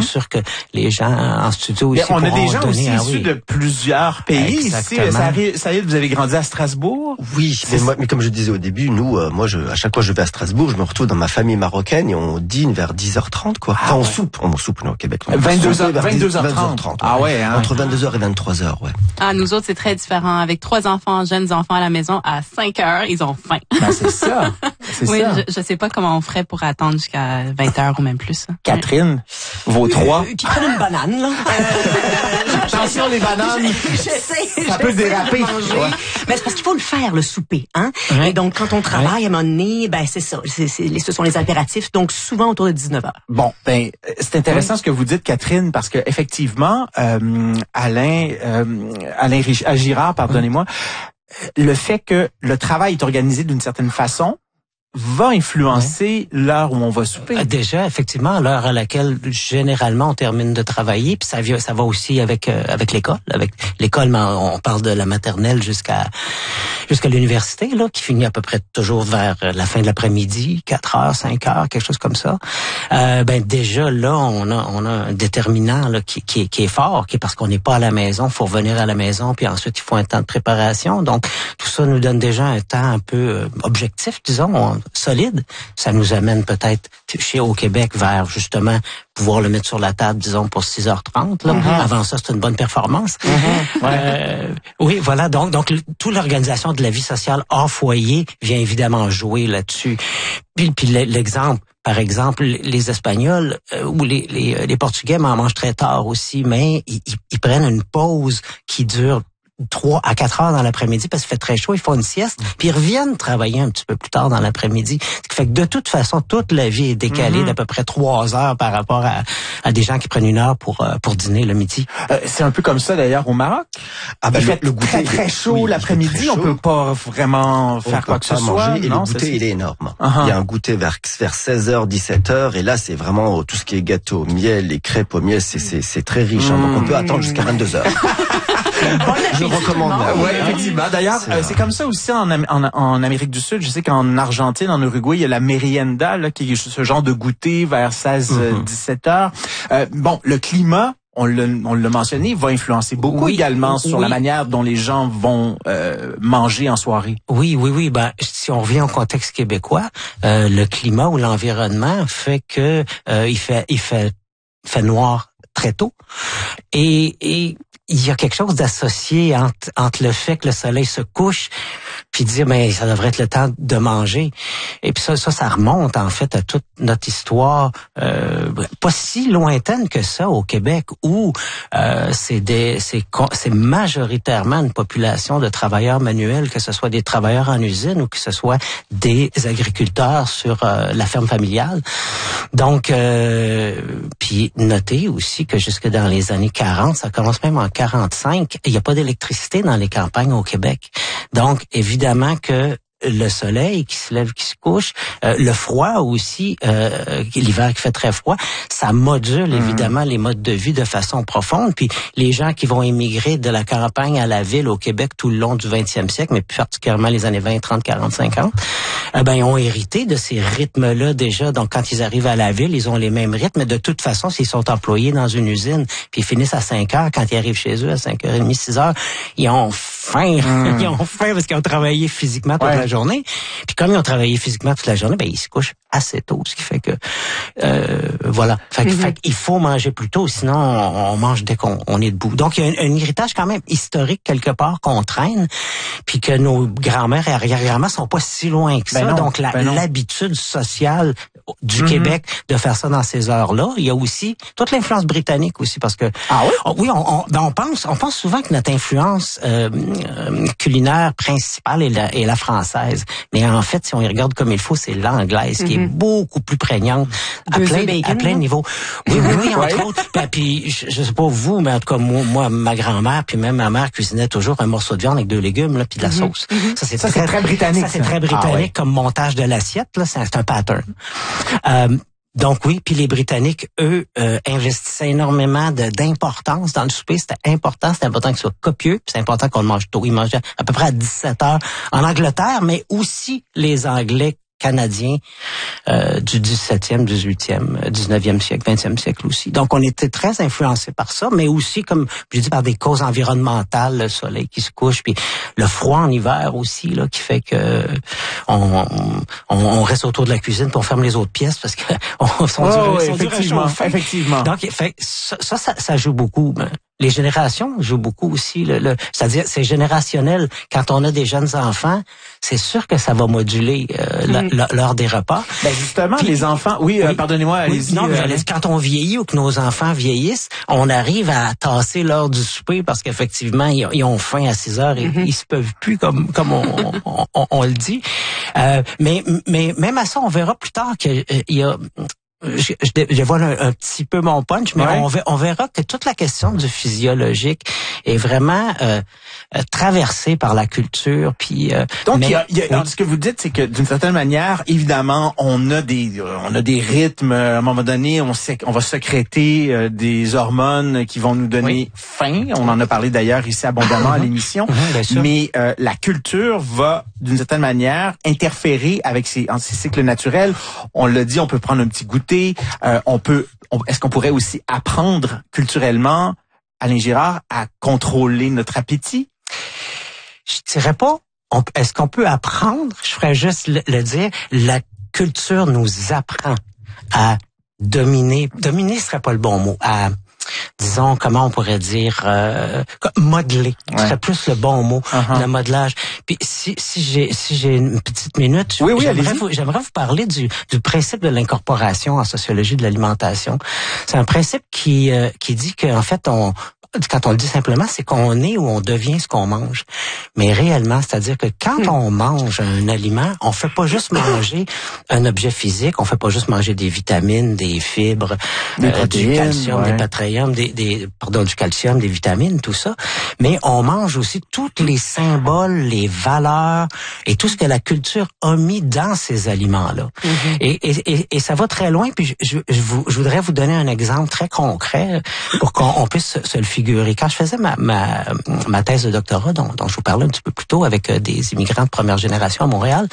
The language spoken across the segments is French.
sûr que les gens en studio ici on a des gens aussi donner, issus de plusieurs pays. Ici, ça y est, vous avez grandi à Strasbourg? Oui, mais comme je disais au début, nous, à chaque fois que je vais à Strasbourg, je me retrouve dans ma famille marocaine et on dîne vers 10h30, quoi. Enfin, on soupe, nous, au Québec. 22h30. Ah ouais, hein. Entre 22h et 23h, ouais. Ah, nous autres, c'est très différent. Avec 3 enfants, jeunes enfants à la maison, à 5h, ils ont faim. Ben, c'est ça. Oui, je sais pas comment on ferait pour attendre jusqu'à 20h ou même plus. Catherine, vos 3. Qui prennent une banane, là. Attention, les bananes. Ça peut déraper. Ouais. Mais c'est parce qu'il faut le faire, le souper, hein. Ouais. Et donc, quand on travaille, à un moment donné, ben, c'est ça. Ce sont les impératifs. Donc, souvent autour de 19h. Bon, ben, c'est intéressant ce que vous dites, Catherine, parce que effectivement, Alain Girard, pardonnez-moi, le fait que le travail est organisé d'une certaine façon va influencer l'heure où on va souper. Déjà, effectivement, l'heure à laquelle généralement on termine de travailler, puis ça va aussi avec l'école. Avec l'école, mais on parle de la maternelle jusqu'à l'université, là, qui finit à peu près toujours vers la fin de l'après-midi, 4h, 5h, quelque chose comme ça. Déjà là, on a un déterminant là qui est fort, qui est parce qu'on n'est pas à la maison, faut revenir à la maison, puis ensuite il faut un temps de préparation. Donc tout ça nous donne déjà un temps un peu objectif, disons, solide. Ça nous amène peut-être au Québec vers justement pouvoir le mettre sur la table, disons, pour 6h30. Là. Avant ça, c'est une bonne performance. Oui, voilà. Donc toute l'organisation de la vie sociale hors foyer vient évidemment jouer là-dessus. Puis l'exemple, par exemple, les Espagnols ou les Portugais mangent très tard aussi, mais ils prennent une pause qui dure 3 à 4 heures dans l'après-midi parce qu'il fait très chaud, ils font une sieste, puis ils reviennent travailler un petit peu plus tard dans l'après-midi. Ce qui fait que de toute façon, toute la vie est décalée d'à peu près 3 heures par rapport à des gens qui prennent 1 heure pour dîner le midi. C'est un peu comme ça d'ailleurs au Maroc. Il fait le goûter très chaud l'après-midi, on peut pas vraiment faire quoi que ce soit. Et le goûter, il est énorme. Il y a un goûter vers 16h, 17h, et là c'est vraiment tout ce qui est gâteau, miel, les crêpes au miel, c'est très riche. Donc on peut attendre jusqu'à 22h. Je recommande. Oui, effectivement. D'ailleurs, c'est comme ça aussi en Amérique du Sud. Je sais qu'en Argentine, en Uruguay, il y a la merienda, là, qui est ce genre de goûter vers 16-17 heures. Bon, le climat, on l'a mentionné, va influencer beaucoup également sur la manière dont les gens vont manger en soirée. Oui. Ben, si on revient au contexte québécois, le climat ou l'environnement fait que il fait noir très tôt et il y a quelque chose d'associé entre le fait que le soleil se couche puis dire mais ça devrait être le temps de manger. Et puis ça remonte en fait à toute notre histoire pas si lointaine que ça au Québec où c'est majoritairement une population de travailleurs manuels, que ce soit des travailleurs en usine ou que ce soit des agriculteurs sur la ferme familiale. Donc puis notez aussi que jusque dans les années 40, ça commence même en 45, il n'y a pas d'électricité dans les campagnes au Québec. Donc évidemment que le soleil qui se lève, qui se couche, le froid aussi, l'hiver qui fait très froid, ça module évidemment les modes de vie de façon profonde. Puis les gens qui vont émigrer de la campagne à la ville au Québec tout le long du 20e siècle, mais plus particulièrement les années 20, 30, 40, 50, ils ont hérité de ces rythmes-là déjà. Donc quand ils arrivent à la ville, ils ont les mêmes rythmes. Mais de toute façon, s'ils sont employés dans une usine, puis ils finissent à 5 heures, quand ils arrivent chez eux à 5h30, 6 heures, ils ont faim. Ils ont faim parce qu'ils ont travaillé physiquement toute la journée. Puis comme ils ont travaillé physiquement toute la journée, ils se couchent assez tôt, ce qui fait que voilà. Fait qu'il faut manger plus tôt, sinon on mange dès qu'on est debout. Donc il y a un héritage quand même historique quelque part qu'on traîne, puis que nos grands-mères et arrière-grands-mères sont pas si loin que ça. Donc l'habitude sociale du Québec de faire ça dans ces heures-là. Il y a aussi toute l'influence britannique aussi, parce que on pense souvent que notre influence culinaire principale est la française. Mais en fait, si on y regarde comme il faut, c'est l'anglaise qui est beaucoup plus prégnante à plein niveau. Oui, entre autres. Puis je sais pas vous, mais en tout cas moi ma grand-mère puis même ma mère cuisinait toujours un morceau de viande avec 2 légumes là puis de la sauce. Ça c'est très britannique. Ça c'est très britannique comme montage de l'assiette là, c'est un pattern. Donc oui, puis les Britanniques, eux, investissaient énormément d'importance dans le souper. C'était important qu'il soit copieux, puis c'est important qu'on le mange tôt. Ils mangeaient à peu près à 17 heures en Angleterre, mais aussi les Anglais canadiens du 17e, 18e, 19e siècle, 20e siècle aussi. Donc, on était très influencés par ça, mais aussi, comme je dis, par des causes environnementales, le soleil qui se couche, puis le froid en hiver aussi, là, qui fait que on reste autour de la cuisine puis on ferme les autres pièces parce que sont durs à chauffer. Effectivement. Donc, ça joue beaucoup. Les générations jouent beaucoup aussi. C'est-à-dire, c'est générationnel. Quand on a des jeunes enfants, c'est sûr que ça va moduler l'heure des repas. Ben justement, puis, les enfants... Oui, pardonnez-moi, allez-y. Non, quand on vieillit ou que nos enfants vieillissent, on arrive à tasser l'heure du souper parce qu'effectivement, ils ont faim à 6 heures et ils se peuvent plus comme on le dit. Mais même à ça, on verra plus tard qu'il y a... Je dévoile un petit peu mon punch, mais on verra que toute la question du physiologique est vraiment traversée par la culture. Puis donc, ce que vous dites, c'est que d'une certaine manière, évidemment, on a des rythmes. À un moment donné, on va sécréter des hormones qui vont nous donner faim. On en a parlé d'ailleurs ici abondamment à l'émission. Mais la culture va, d'une certaine manière, interférer avec ces cycles naturels. On l'a dit, on peut prendre un petit goûter. Est-ce qu'on pourrait aussi apprendre culturellement, Alain Girard, à contrôler notre appétit? Je dirais pas. Est-ce qu'on peut apprendre? Je ferais juste le dire. La culture nous apprend à dominer. Dominer serait pas le bon mot. Disons, comment on pourrait dire, modeler. Ce serait plus le bon mot, le modelage. Puis si j'ai une petite minute, j'aimerais vous parler du principe de l'incorporation en sociologie de l'alimentation. C'est un principe qui dit qu'en fait, quand on le dit simplement, c'est qu'on est ou on devient ce qu'on mange. Mais réellement, c'est-à-dire que quand on mange un aliment, on fait pas juste manger un objet physique, on fait pas juste manger des vitamines, des fibres, du calcium, des pétréium, du calcium, des vitamines, tout ça. Mais on mange aussi tous les symboles, les valeurs et tout ce que la culture a mis dans ces aliments-là. Et ça va très loin. Puis je voudrais vous donner un exemple très concret pour qu'on puisse se le figurer. Quand je faisais ma thèse de doctorat, dont je vous parlais un petit peu plus tôt, avec des immigrants de première génération à Montréal,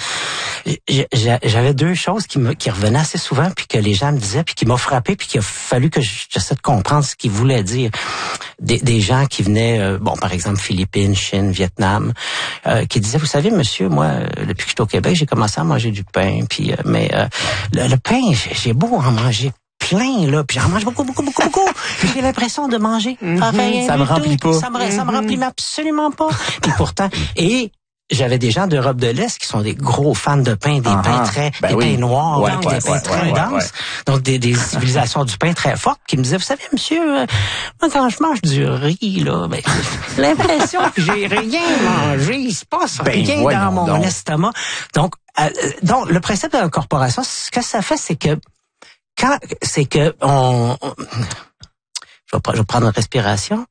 j'avais deux choses qui revenaient assez souvent, puis que les gens me disaient, puis qui m'ont frappé, puis qu'il a fallu que j'essaie de comprendre ce qu'ils voulaient dire. Des gens qui venaient, par exemple, Philippines, Chine, Vietnam, qui disaient, vous savez, monsieur, moi, depuis que je suis au Québec, j'ai commencé à manger du pain, puis le pain, j'ai beau en manger plein, là, puis j'en mange beaucoup. Puis j'ai l'impression de manger. Ça me remplit pas. Ça me remplit absolument pas. Puis pourtant, j'avais des gens d'Europe de l'Est qui sont des gros fans de pain, des pains pains noirs, des pains très denses. Donc, des civilisations du pain très fortes qui me disaient, vous savez, monsieur, moi, quand je mange du riz, là, j'ai l'impression que j'ai rien mangé. Il se passe rien dans mon estomac. Donc, le principe de l'incorporation, ce que ça fait, c'est que je vais prendre une respiration.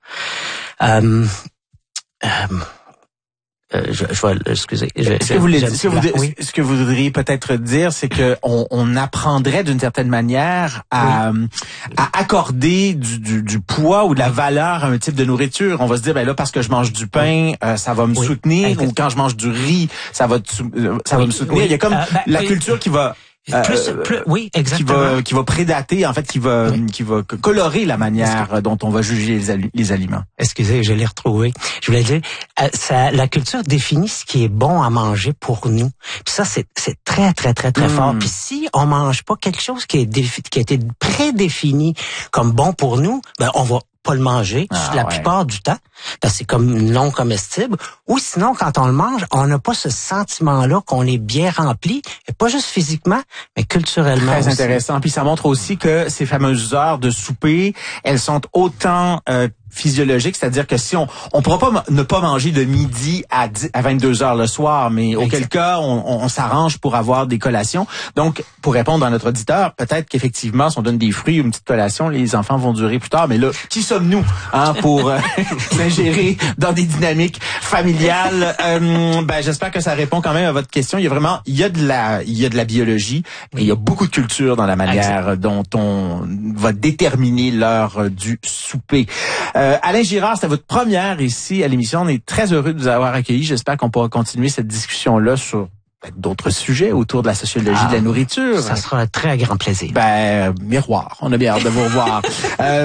Ce que vous voudriez peut-être dire, c'est que on apprendrait d'une certaine manière à accorder du poids ou de la valeur à un type de nourriture. On va se dire, là, parce que je mange du pain, ça va me soutenir, ou quand je mange du riz, ça va me soutenir. Il y a comme la culture qui va... oui, exactement. Qui va prédater, en fait, qui va colorer la manière dont on va juger les aliments. Excusez, je l'ai retrouvé. Je voulais dire, la culture définit ce qui est bon à manger pour nous. Puis ça, c'est très, très, très, très fort. Puis si on mange pas quelque chose qui a été prédéfini comme bon pour nous, on va pas le manger la plupart du temps, parce que c'est comme non comestible, ou sinon, quand on le mange, on n'a pas ce sentiment-là qu'on est bien rempli, et pas juste physiquement, mais culturellement. Très intéressant. Puis ça montre aussi que ces fameuses heures de souper, elles sont autant physiologique, c'est-à-dire que si on pourra pas ne pas manger de midi à 22 heures le soir, mais auquel cas on s'arrange pour avoir des collations. Donc, pour répondre à notre auditeur, peut-être qu'effectivement, si on donne des fruits ou une petite collation, les enfants vont durer plus tard. Mais là, qui sommes-nous pour s'ingérer dans des dynamiques familiales? J'espère que ça répond quand même à votre question. Il y a de la biologie, mais il y a beaucoup de culture dans la manière dont on va déterminer l'heure du souper. Alain Girard, c'était votre première ici à l'émission. On est très heureux de vous avoir accueilli. J'espère qu'on pourra continuer cette discussion-là sur d'autres sujets autour de la sociologie de la nourriture. Ça sera un très grand plaisir. Miroir. On a bien hâte de vous revoir.